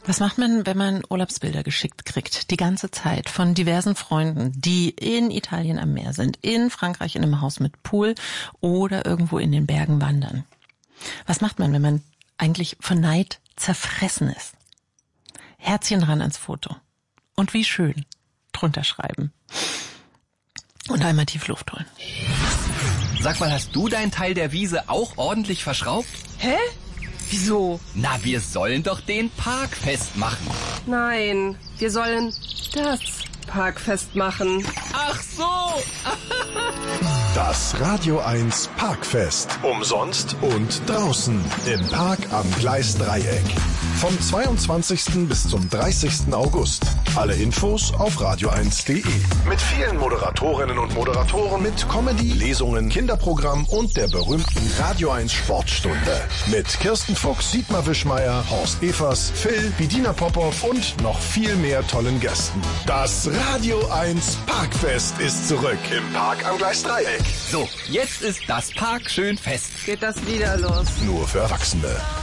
Was macht man, wenn man Urlaubsbilder geschickt kriegt? Die ganze Zeit von diversen Freunden, die in Italien am Meer sind, in Frankreich in einem Haus mit Pool oder irgendwo in den Bergen wandern. Was macht man, wenn man eigentlich von Neid zerfressen ist? Herzchen dran ans Foto. Und wie schön. Drunter schreiben. Und einmal tief Luft holen. Sag mal, hast du deinen Teil der Wiese auch ordentlich verschraubt? Hä? Wieso? Na, wir sollen doch den Park festmachen. Nein, wir sollen das Parkfest machen. Ach so! Das Radio 1 Parkfest. Umsonst und draußen im Park am Gleisdreieck. Vom 22. bis zum 30. August. Alle Infos auf radio1.de. Mit vielen Moderatorinnen und Moderatoren, mit Comedy, Lesungen, Kinderprogramm und der berühmten Radio 1 Sportstunde. Mit Kirsten Fuchs, Dietmar Wischmeier, Horst Evers, Phil, Bedina Popov und noch viel mehr tollen Gästen. Das Radio 1 Parkfest ist zurück im Park am Gleisdreieck. So, jetzt ist das Park schön fest. Geht das wieder los? Nur für Erwachsene.